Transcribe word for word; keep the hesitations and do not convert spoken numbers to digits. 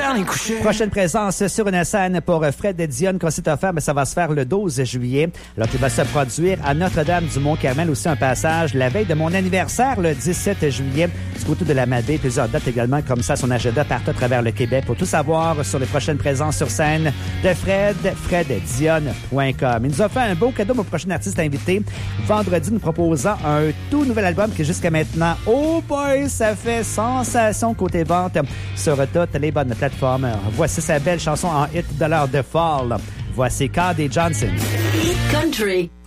faire les coucher. Prochaine présence sur une scène pour Fred Dionne qu'on s'est offert, mais ça va se faire le douze juillet. Alors qu'il va se produire à Notre-Dame-du-Mont-Carmel, aussi un passage la veille de mon anniversaire, le dix-sept juillet. Du côté de la Madé, plusieurs dates également comme ça, son agenda partout à travers le Québec. Pour tout savoir sur les prochaines présences sur scène de Fred, fred dionne point com. Il nous a fait un beau cadeau, mon prochain artiste invité, vendredi, nous proposant un tout nouvel album qui jusqu'à maintenant, oh boy, ça fait sensation côté vente sur toutes les bonnes plateformes. Voici sa belle chanson en hit de l'heure de Fall. Voici Cardi Johnson. Hit Country.